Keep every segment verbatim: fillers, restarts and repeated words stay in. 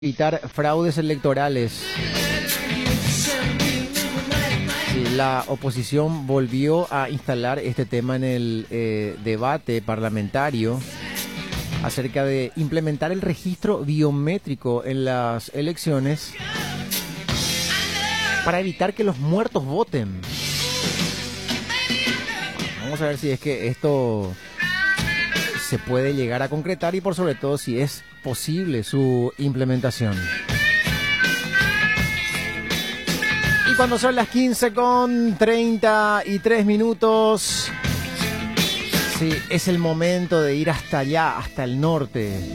Evitar fraudes electorales. Sí, la oposición volvió a instalar este tema en el eh, debate parlamentario acerca de implementar el registro biométrico en las elecciones para evitar que los muertos voten. Vamos a ver si es que esto se puede llegar a concretar y por sobre todo si es posible su implementación. Y cuando son las quince con treinta y tres minutos, sí, es el momento de ir hasta allá, hasta el norte,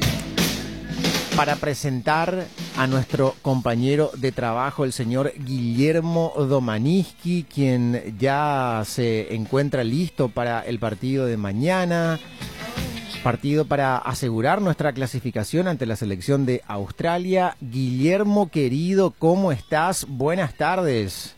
para presentar a nuestro compañero de trabajo, el señor Guillermo Domaniski, quien ya se encuentra listo para el partido de mañana. Partido para asegurar nuestra clasificación ante la selección de Australia. Guillermo, querido, ¿cómo estás? Buenas tardes.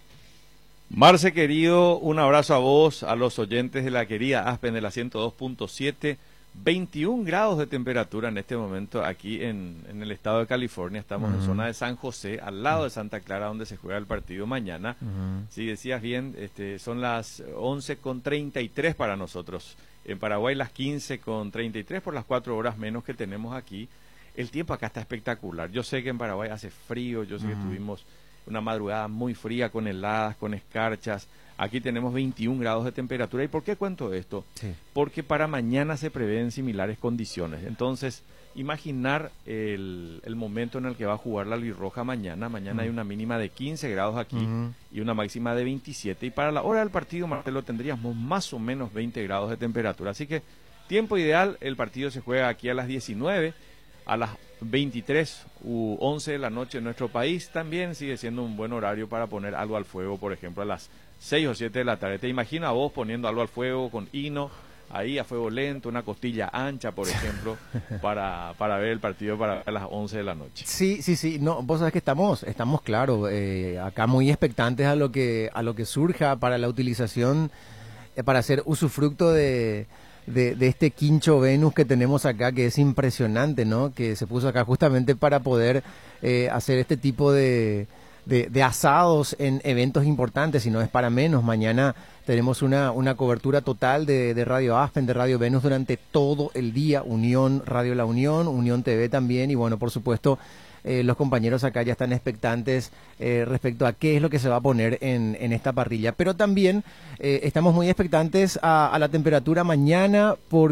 Marce, querido, un abrazo a vos, a los oyentes de la querida Aspen de la ciento dos punto siete. veintiún grados de temperatura en este momento aquí en, en el estado de California. Estamos uh-huh. en zona de San José, al lado de Santa Clara, donde se juega el partido mañana. Uh-huh. Si decías bien, este, son las once con treinta y tres para nosotros. En Paraguay las quince con treinta y tres por las cuatro horas menos que tenemos aquí. El tiempo acá está espectacular. Yo sé que en Paraguay hace frío, yo sé uh-huh. que tuvimos una madrugada muy fría con heladas, con escarchas. Aquí tenemos veintiún grados de temperatura. ¿Y por qué cuento esto? Sí. Porque para mañana se prevén similares condiciones. Entonces, imaginar el, el momento en el que va a jugar la albirroja mañana. Mañana uh-huh. hay una mínima de quince grados aquí uh-huh. y una máxima de veintisiete. Y para la hora del partido, Marcelo, tendríamos más o menos veinte grados de temperatura. Así que, tiempo ideal, el partido se juega aquí a las diecinueve, a las veintitrés u once de la noche en nuestro país. También sigue siendo un buen horario para poner algo al fuego, por ejemplo, a las seis o siete de la tarde. ¿Te imaginas vos poniendo algo al fuego con hino, ahí a fuego lento, una costilla ancha, por ejemplo, para, para ver el partido para a las once de la noche? Sí, sí, sí. No, vos sabés que estamos, estamos claro, eh, acá muy expectantes a lo que, a lo que surja para la utilización, eh, para hacer usufructo de, de, de este quincho Venus que tenemos acá, que es impresionante, ¿no? Que se puso acá justamente para poder eh, hacer este tipo de De, de asados en eventos importantes, y no es para menos. Mañana tenemos una, una cobertura total de, de Radio Aspen, de Radio Venus durante todo el día, Unión, Radio La Unión, Unión T V también, y bueno, por supuesto, eh, los compañeros acá ya están expectantes eh, respecto a qué es lo que se va a poner en, en esta parrilla. Pero también eh, estamos muy expectantes a, a la temperatura mañana,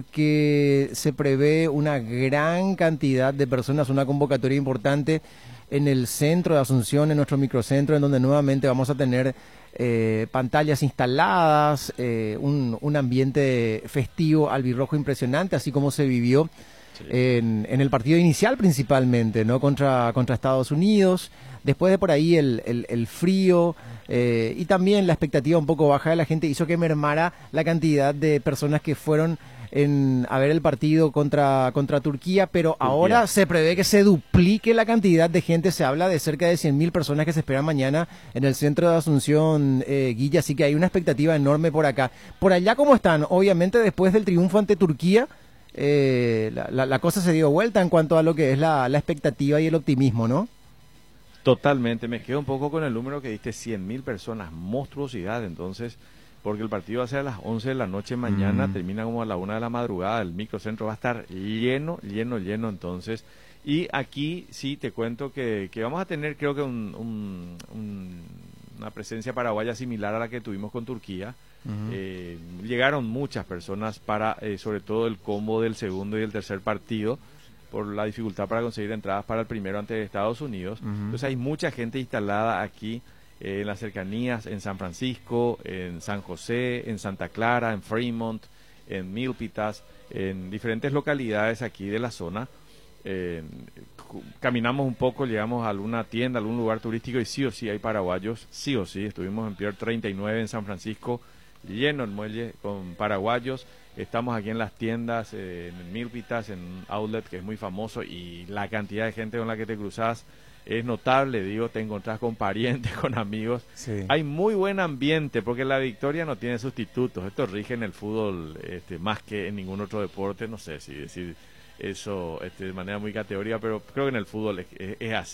porque se prevé una gran cantidad de personas, una convocatoria importante en el centro de Asunción, en nuestro microcentro, en donde nuevamente vamos a tener eh, pantallas instaladas, eh, un, un ambiente festivo albirrojo impresionante, así como se vivió sí. en, en el partido inicial principalmente, ¿no? Contra, contra Estados Unidos. Después de por ahí el, el, el frío eh, y también la expectativa un poco baja de la gente hizo que mermara la cantidad de personas que fueron en a ver el partido contra contra Turquía, pero Turquía. Ahora se prevé que se duplique la cantidad de gente. Se habla de cerca de cien mil personas que se esperan mañana en el centro de Asunción, eh, Guilla, así que hay una expectativa enorme por acá. Por allá, ¿cómo están? Obviamente después del triunfo ante Turquía, eh, la, la, la cosa se dio vuelta en cuanto a lo que es la, la expectativa y el optimismo, ¿no? Totalmente, me quedo un poco con el número que diste, cien mil personas, monstruosidad. Entonces, porque el partido va a ser a las once de la noche mañana, mm. termina como a la una de la madrugada, el microcentro va a estar lleno, lleno, lleno, entonces, y aquí sí te cuento que, que vamos a tener, creo que un, un, un, una presencia paraguaya similar a la que tuvimos con Turquía. Uh-huh. eh, llegaron muchas personas para, eh, sobre todo el combo del segundo y el tercer partido, por la dificultad para conseguir entradas para el primero ante Estados Unidos, uh-huh. entonces hay mucha gente instalada aquí, Eh, en las cercanías, en San Francisco, en San José, en Santa Clara, en Fremont, en Milpitas, en diferentes localidades aquí de la zona. Eh, caminamos un poco, llegamos a alguna tienda, a algún lugar turístico y sí o sí hay paraguayos, sí o sí. Estuvimos en Pier treinta y nueve en San Francisco, lleno el muelle con paraguayos. Estamos aquí en las tiendas, eh, en Milpitas, en un outlet que es muy famoso, y la cantidad de gente con la que te cruzas es notable, digo, te encontrás con parientes, con amigos. Sí. Hay muy buen ambiente, porque la victoria no tiene sustitutos. Esto rige en el fútbol este, más que en ningún otro deporte, no sé si decir eso este, de manera muy categórica, pero creo que en el fútbol es, es, es así.